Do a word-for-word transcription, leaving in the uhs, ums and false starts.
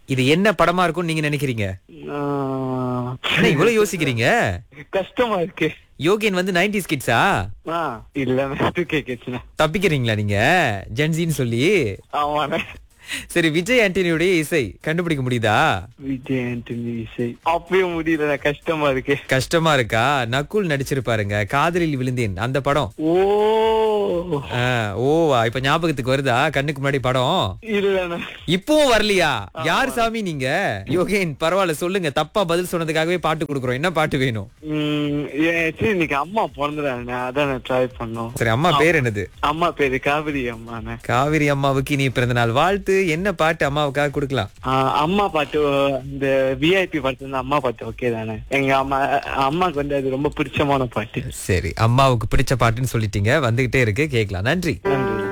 இது என்ன படமா இருக்கும்னு நீங்க நினைக்கிறீங்க? ஆ, என்ன இவ்வளவு யோசிக்கிறீங்க? கஷ்டமா இருக்கு. யோகேன் வந்து நைன்டிஸ் கிட்ஸா? ஆ இல்ல டூ கே கிட்ஸ்ண்ணே. தப்பிக்கிறீங்களா நீங்க ஜென்சின்னு சொல்லி? ஆமாண்ணே. சரி, விஜய் ஆண்டனியுடைய இசை கண்டுபிடிக்க முடியுதா? விஜய் ஆண்டனி இசை அப்பயும் முடியல, கஷ்டமா இருக்கு. கஷ்டமா இருக்கா? நக்குல் நடிச்சிருப்பாருங்க, காதலில் விழுந்தேன் அந்த படம். ஓ ஆ, ஓவா இப்ப ஞாபகத்துக்கு வருதா? கண்ணுக்கு முன்னாடி படம் இல்லண்ணே. இப்பவும் வரலையா? யார் சாமி நீங்க? யோகேன் பரவாயில்ல, சொல்லுங்க. தப்பா பதில் சொன்னதுக்காகவே பாட்டு கொடுக்குறோம். என்ன பாட்டு வேணும்? ம், ஏ- சரி, இன்னைக்கு அம்மா பிறந்துறாங்க, அதான் ட்ரை பண்ணோம். சரி, அம்மா பேர் என்னது? அம்மா பேரு காவிரி அம்மாண்ணே. காவிரி அம்மாவுக்கு நீ பிறந்த நாள் வாழ்த்து. என்ன பாட்டு அம்மாவுக்காக கொடுக்கலாம்? ஆ, அம்மா பாட்டு, இந்த விஐபி பாட்டு வந்து அம்மா பாட்டு ஓகே தானே? எங்க அம்மா அம்மாக்கு வந்து அது ரொம்ப பிடிச்சமான பாட்டு. சரி, அம்மாவுக்கு பிடிச்ச பாட்டுன்னு சொல்லிட்டீங்க. வந்துகிட்டே இருக்கு, கேட்கலாம். நன்றி. நன்றி.